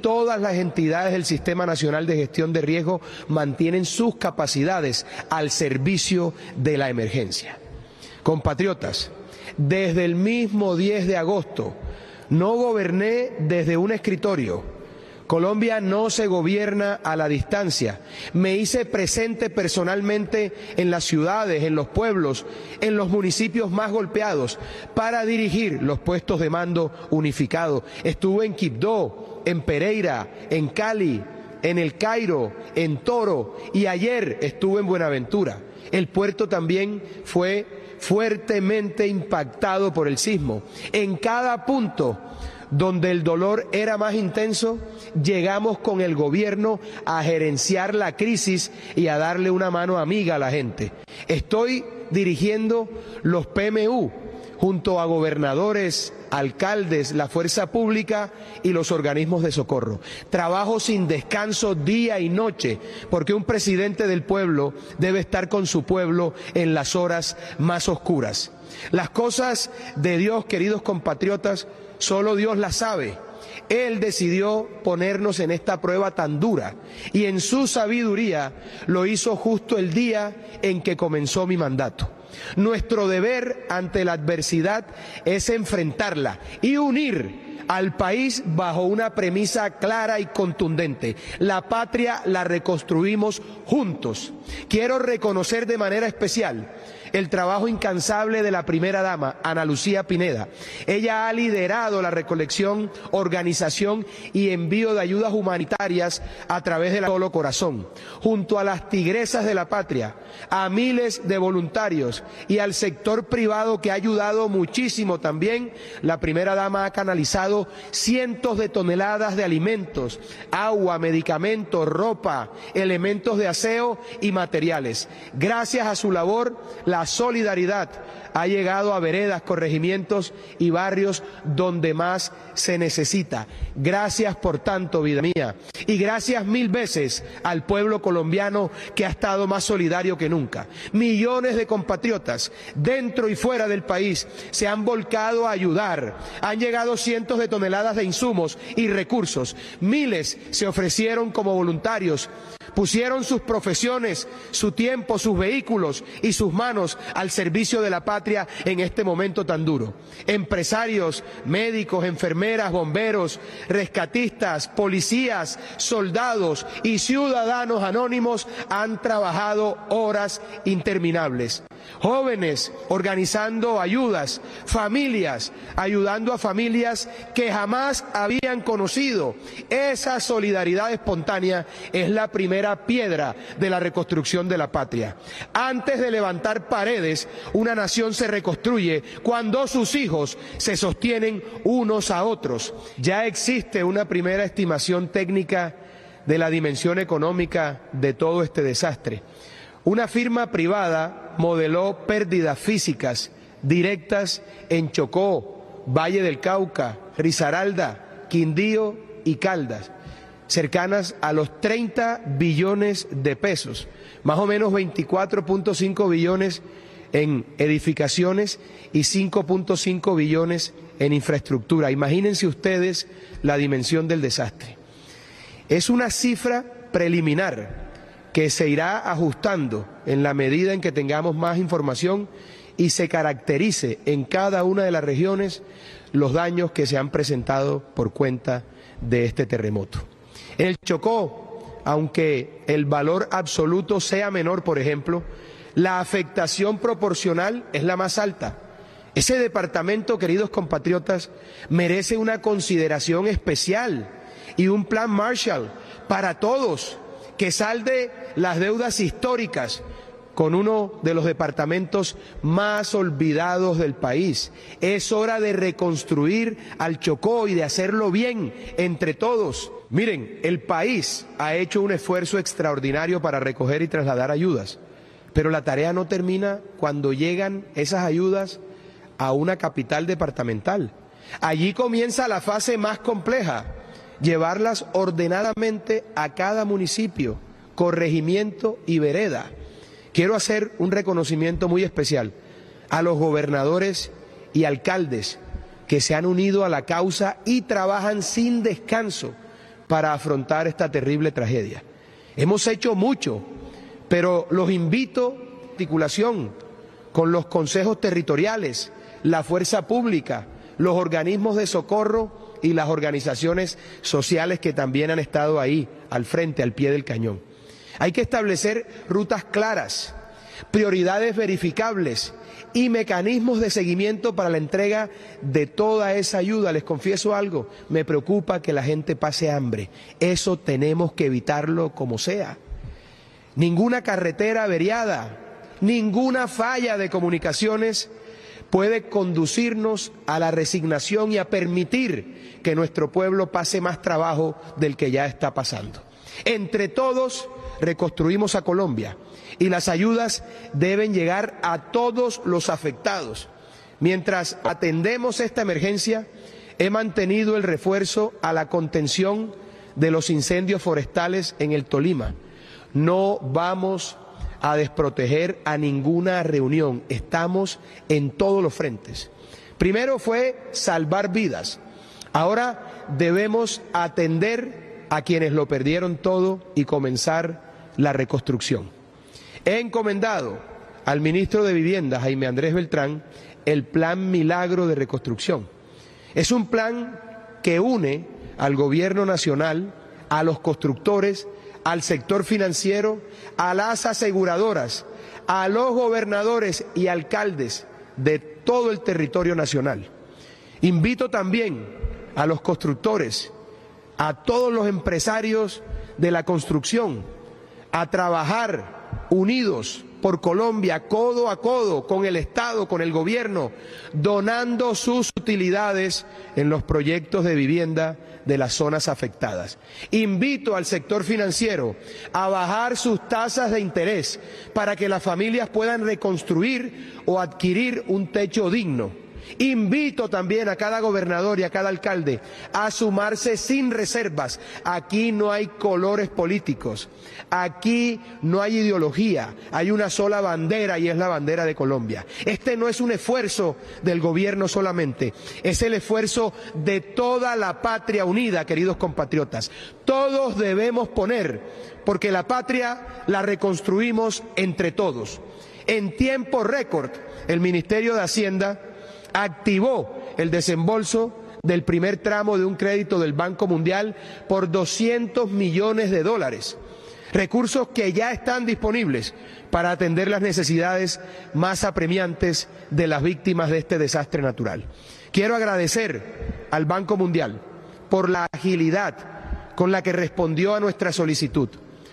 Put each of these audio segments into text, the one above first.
todas las entidades del Sistema Nacional de Gestión de Riesgo mantienen sus capacidades al servicio de la emergencia. Compatriotas, desde el mismo 10 de agosto no goberné desde un escritorio. Colombia no se gobierna a la distancia. Me hice presente personalmente en las ciudades, en los pueblos, en los municipios más golpeados para dirigir los puestos de mando unificados. Estuve en Quibdó, en Pereira, en Cali, en El Cairo, en Toro y ayer estuve en Buenaventura. El puerto también fue fuertemente impactado por el sismo. En cada punto donde el dolor era más intenso, llegamos con el gobierno a gerenciar la crisis y a darle una mano amiga a la gente. Estoy dirigiendo los PMU junto a gobernadores, alcaldes, la fuerza pública y los organismos de socorro. Trabajo sin descanso día y noche, porque un presidente del pueblo debe estar con su pueblo en las horas más oscuras. Las cosas de Dios, queridos compatriotas, solo Dios las sabe. Él decidió ponernos en esta prueba tan dura y en su sabiduría lo hizo justo el día en que comenzó mi mandato. Nuestro deber ante la adversidad es enfrentarla y unir al país bajo una premisa clara y contundente. La patria la reconstruimos juntos. Quiero reconocer de manera especial el trabajo incansable de la primera dama, Ana Lucía Pineda. Ella ha liderado la recolección, organización y envío de ayudas humanitarias a través de la Solo Corazón, junto a las tigresas de la patria, a miles de voluntarios y al sector privado que ha ayudado muchísimo también. La primera dama ha canalizado cientos de toneladas de alimentos, agua, medicamentos, ropa, elementos de aseo y materiales. Gracias a su labor, la solidaridad ha llegado a veredas, corregimientos y barrios donde más se necesita. Gracias por tanto, vida mía. Y gracias mil veces al pueblo colombiano que ha estado más solidario que nunca. Millones de compatriotas dentro y fuera del país se han volcado a ayudar. Han llegado cientos de toneladas de insumos y recursos. Miles se ofrecieron como voluntarios. Pusieron sus profesiones, su tiempo, sus vehículos y sus manos al servicio de la patria en este momento tan duro. Empresarios, médicos, enfermeras, bomberos, rescatistas, policías, soldados y ciudadanos anónimos han trabajado horas interminables. Jóvenes organizando ayudas, familias ayudando a familias que jamás habían conocido. Esa solidaridad espontánea es la primera piedra de la reconstrucción de la patria. Antes de levantar paredes, una nación se reconstruye cuando sus hijos se sostienen unos a otros. Ya existe una primera estimación técnica de la dimensión económica de todo este desastre. Una firma privada modeló pérdidas físicas directas en Chocó, Valle del Cauca, Risaralda, Quindío y Caldas, cercanas a los 30 billones de pesos, más o menos 24.5 billones en edificaciones y 5.5 billones en infraestructura. Imagínense ustedes la dimensión del desastre. Es una cifra preliminar que se irá ajustando en la medida en que tengamos más información y se caracterice en cada una de las regiones los daños que se han presentado por cuenta de este terremoto. En el Chocó, aunque el valor absoluto sea menor, por ejemplo, la afectación proporcional es la más alta. Ese departamento, queridos compatriotas, merece una consideración especial y un plan Marshall para todos, que salde las deudas históricas con uno de los departamentos más olvidados del país. Es hora de reconstruir al Chocó y de hacerlo bien entre todos. Miren, el país ha hecho un esfuerzo extraordinario para recoger y trasladar ayudas, pero la tarea no termina cuando llegan esas ayudas a una capital departamental. Allí comienza la fase más compleja: llevarlas ordenadamente a cada municipio, corregimiento y vereda. Quiero hacer un reconocimiento muy especial a los gobernadores y alcaldes que se han unido a la causa y trabajan sin descanso para afrontar esta terrible tragedia. Hemos hecho mucho, pero los invito a articulación con los consejos territoriales, la fuerza pública, los organismos de socorro y las organizaciones sociales que también han estado ahí, al frente, al pie del cañón. Hay que establecer rutas claras, prioridades verificables y mecanismos de seguimiento para la entrega de toda esa ayuda. Les confieso algo, me preocupa que la gente pase hambre. Eso tenemos que evitarlo como sea. Ninguna carretera averiada, ninguna falla de comunicaciones puede conducirnos a la resignación y a permitir que nuestro pueblo pase más trabajo del que ya está pasando. Entre todos reconstruimos a Colombia y las ayudas deben llegar a todos los afectados. Mientras atendemos esta emergencia, he mantenido el refuerzo a la contención de los incendios forestales en el Tolima. No vamos a desproteger a ninguna reunión, estamos en todos los frentes. Primero fue salvar vidas, ahora debemos atender a quienes lo perdieron todo y comenzar la reconstrucción. He encomendado al ministro de Vivienda, Jaime Andrés Beltrán, el Plan Milagro de Reconstrucción. Es un plan que une al gobierno nacional, a los constructores, al sector financiero, a las aseguradoras, a los gobernadores y alcaldes de todo el territorio nacional. Invito también a los constructores, a todos los empresarios de la construcción, a trabajar unidos por Colombia, codo a codo con el Estado, con el gobierno, donando sus utilidades en los proyectos de vivienda de las zonas afectadas. Invito al sector financiero a bajar sus tasas de interés para que las familias puedan reconstruir o adquirir un techo digno. Invito también a cada gobernador y a cada alcalde a sumarse sin reservas. Aquí no hay colores políticos, aquí no hay ideología, hay una sola bandera y es la bandera de Colombia. Este no es un esfuerzo del gobierno solamente, es el esfuerzo de toda la patria unida, queridos compatriotas. Todos debemos poner, porque la patria la reconstruimos entre todos. En tiempo récord, el Ministerio de Hacienda activó el desembolso del primer tramo de un crédito del Banco Mundial por $200 millones, recursos que ya están disponibles para atender las necesidades más apremiantes de las víctimas de este desastre natural. Quiero agradecer al Banco Mundial por la agilidad con la que respondió a nuestra solicitud,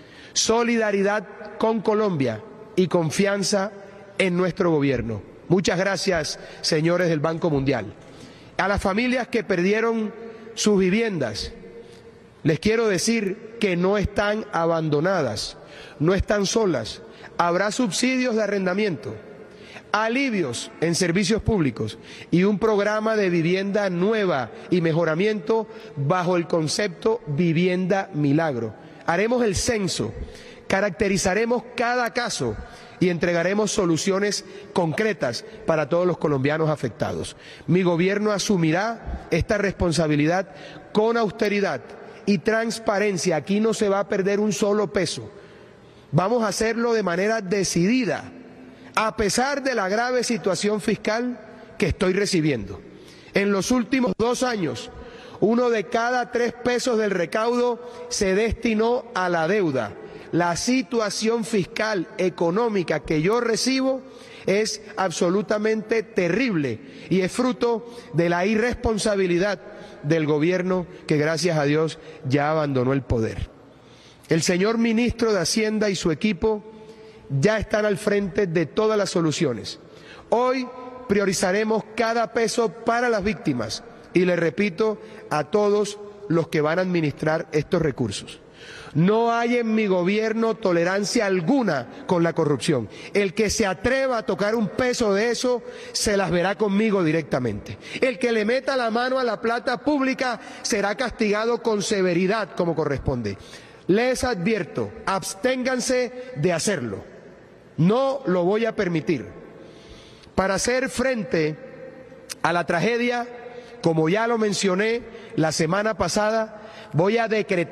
solidaridad con Colombia y confianza en nuestro gobierno. Muchas gracias, señores del Banco Mundial. A las familias que perdieron sus viviendas, les quiero decir que no están abandonadas, no están solas. Habrá subsidios de arrendamiento, alivios en servicios públicos y un programa de vivienda nueva y mejoramiento bajo el concepto Vivienda Milagro. Haremos el censo, caracterizaremos cada caso y entregaremos soluciones concretas para todos los colombianos afectados. Mi gobierno asumirá esta responsabilidad con austeridad y transparencia. Aquí no se va a perder un solo peso. Vamos a hacerlo de manera decidida, a pesar de la grave situación fiscal que estoy recibiendo. En los últimos 2 años, 1 de cada 3 pesos del recaudo se destinó a la deuda. La situación fiscal, económica que yo recibo es absolutamente terrible y es fruto de la irresponsabilidad del gobierno que, gracias a Dios, ya abandonó el poder. El señor ministro de Hacienda y su equipo ya están al frente de todas las soluciones. Hoy priorizaremos cada peso para las víctimas y le repito a todos los que van a administrar estos recursos: no hay en mi gobierno tolerancia alguna con la corrupción. El que se atreva a tocar un peso de eso, se las verá conmigo directamente. El que le meta la mano a la plata pública será castigado con severidad como corresponde. Les advierto, absténganse de hacerlo. No lo voy a permitir. Para hacer frente a la tragedia, como ya lo mencioné la semana pasada, voy a decretar